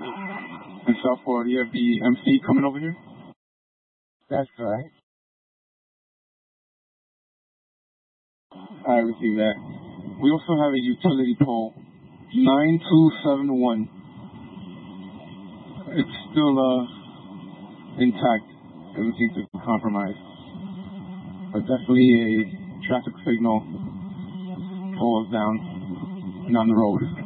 In Southport, you have the MC coming over here? That's correct. I received that. We also have a utility pole, 9271. It's still intact. Doesn't seem to be compromised. But definitely a traffic signal pole down and on the road.